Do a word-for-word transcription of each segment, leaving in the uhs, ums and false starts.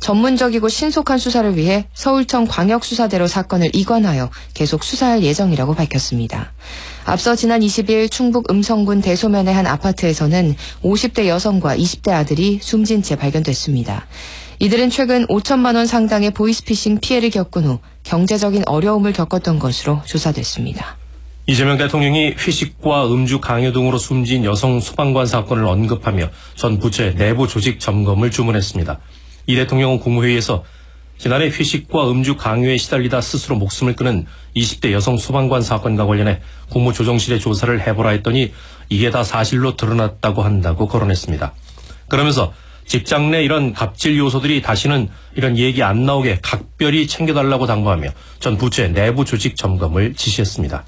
전문적이고 신속한 수사를 위해 서울청 광역수사대로 사건을 이관하여 계속 수사할 예정이라고 밝혔습니다. 앞서 지난 이십 일 충북 음성군 대소면의 한 아파트에서는 오십 대 여성과 이십 대 아들이 숨진 채 발견됐습니다. 이들은 최근 오천만 원 상당의 보이스피싱 피해를 겪은 후 경제적인 어려움을 겪었던 것으로 조사됐습니다. 이재명 대통령이 회식과 음주 강요 등으로 숨진 여성 소방관 사건을 언급하며 전 부처의 내부 조직 점검을 주문했습니다. 이 대통령은 국무회의에서 지난해 회식과 음주 강요에 시달리다 스스로 목숨을 끊은 이십 대 여성 소방관 사건과 관련해 국무조정실에 조사를 해보라 했더니 이게 다 사실로 드러났다고 한다고 거론했습니다. 그러면서 직장 내 이런 갑질 요소들이 다시는 이런 얘기 안 나오게 각별히 챙겨달라고 당부하며 전 부처의 내부 조직 점검을 지시했습니다.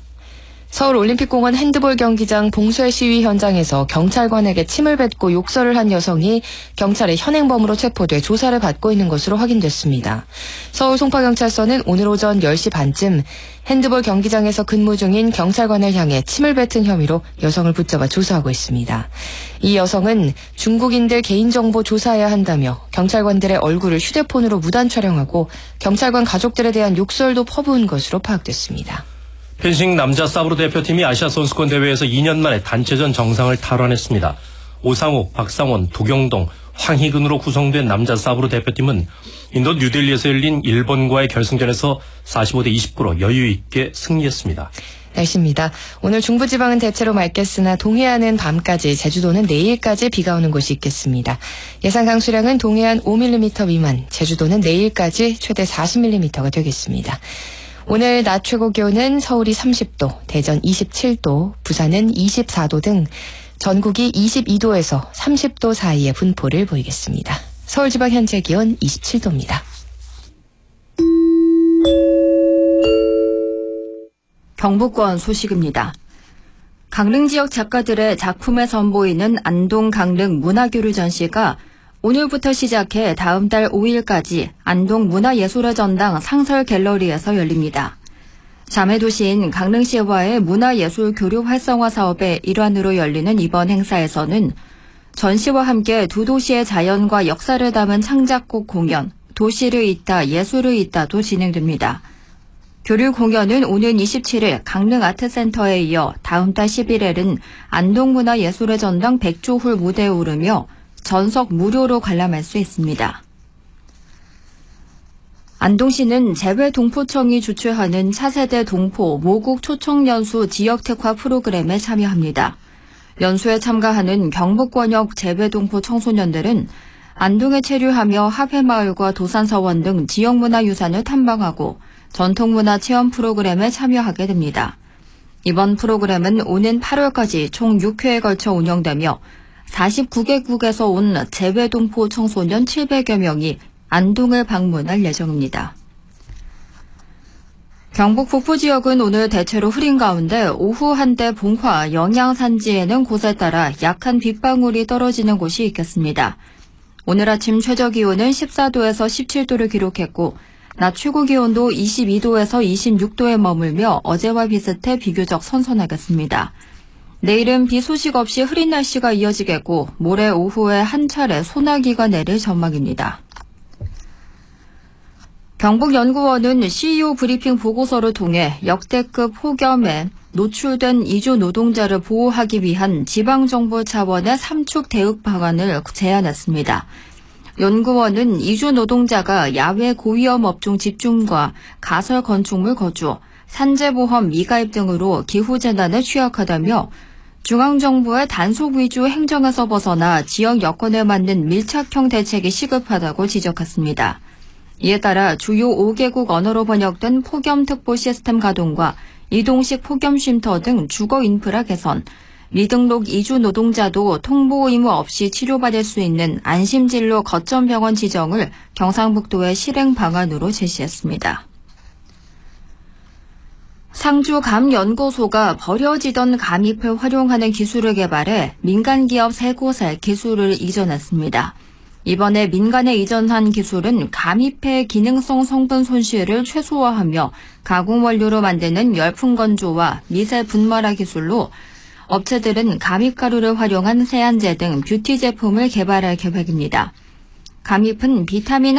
서울올림픽공원 핸드볼 경기장 봉쇄 시위 현장에서 경찰관에게 침을 뱉고 욕설을 한 여성이 경찰의 현행범으로 체포돼 조사를 받고 있는 것으로 확인됐습니다. 서울 송파경찰서는 오늘 오전 열 시 반쯤 핸드볼 경기장에서 근무 중인 경찰관을 향해 침을 뱉은 혐의로 여성을 붙잡아 조사하고 있습니다. 이 여성은 중국인들 개인정보 조사해야 한다며 경찰관들의 얼굴을 휴대폰으로 무단 촬영하고 경찰관 가족들에 대한 욕설도 퍼부은 것으로 파악됐습니다. 펜싱 남자 사브르 대표팀이 아시아 선수권 대회에서 이 년 만에 단체전 정상을 탈환했습니다. 오상욱, 박상원, 도경동, 황희근으로 구성된 남자 사브르 대표팀은 인도 뉴델리에서 열린 일본과의 결승전에서 사십오 대 이십구로 여유 있게 승리했습니다. 날씨입니다. 오늘 중부지방은 대체로 맑겠으나 동해안은 밤까지, 제주도는 내일까지 비가 오는 곳이 있겠습니다. 예상 강수량은 동해안 오 밀리미터 미만, 제주도는 내일까지 최대 사십 밀리미터가 되겠습니다. 오늘 낮 최고 기온은 서울이 삼십 도, 대전 이십칠 도, 부산은 이십사 도 등 전국이 이십이 도에서 삼십 도 사이의 분포를 보이겠습니다. 서울지방 현재 기온 이십칠 도입니다. 경북권 소식입니다. 강릉 지역 작가들의 작품에 선보이는 안동 강릉 문화교류 전시가 오늘부터 시작해 다음 달 오 일까지 안동 문화예술의 전당 상설 갤러리에서 열립니다. 자매도시인 강릉시와의 문화예술 교류 활성화 사업의 일환으로 열리는 이번 행사에서는 전시와 함께 두 도시의 자연과 역사를 담은 창작곡 공연, 도시를 잇다 예술을 잇다도 진행됩니다. 교류 공연은 오는 이십칠 일 강릉 아트센터에 이어 다음 달 십 일에는 안동 문화예술의 전당 백조홀 무대에 오르며 전석 무료로 관람할 수 있습니다. 안동시는 재외동포청이 주최하는 차세대 동포 모국 초청연수 지역특화 프로그램에 참여합니다. 연수에 참가하는 경북권역 재외동포 청소년들은 안동에 체류하며 하회마을과 도산서원 등 지역문화유산을 탐방하고 전통문화 체험 프로그램에 참여하게 됩니다. 이번 프로그램은 오는 팔월까지 총 육 회에 걸쳐 운영되며 사십구 개국에서 온 재외동포 청소년 칠백여 명이 안동을 방문할 예정입니다. 경북 북부 지역은 오늘 대체로 흐린 가운데 오후 한때 봉화, 영양 산지에는 곳에 따라 약한 빗방울이 떨어지는 곳이 있겠습니다. 오늘 아침 최저기온은 십사 도에서 십칠 도를 기록했고 낮 최고기온도 이십이 도에서 이십육 도에 머물며 어제와 비슷해 비교적 선선하겠습니다. 내일은 비 소식 없이 흐린 날씨가 이어지겠고 모레 오후에 한 차례 소나기가 내릴 전망입니다. 경북연구원은 씨이오 브리핑 보고서를 통해 역대급 폭염에 노출된 이주 노동자를 보호하기 위한 지방정부 차원의 삼축 대응 방안을 제안했습니다. 연구원은 이주 노동자가 야외 고위험 업종 집중과 가설 건축물 거주, 산재보험 미가입 등으로 기후재난에 취약하다며 중앙정부의 단속 위주 행정에서 벗어나 지역 여건에 맞는 밀착형 대책이 시급하다고 지적했습니다. 이에 따라 주요 오 개국 언어로 번역된 폭염특보 시스템 가동과 이동식 폭염쉼터 등 주거 인프라 개선, 미등록 이주 노동자도 통보 의무 없이 치료받을 수 있는 안심진로 거점병원 지정을 경상북도의 실행 방안으로 제시했습니다. 상주감연구소가 버려지던 감잎을 활용하는 기술을 개발해 민간기업 세 곳에 기술을 이전했습니다. 이번에 민간에 이전한 기술은 감잎의 기능성 성분 손실을 최소화하며 가공 원료로 만드는 열풍 건조와 미세 분말화 기술로 업체들은 감잎가루를 활용한 세안제 등 뷰티 제품을 개발할 계획입니다. 감잎은 비타민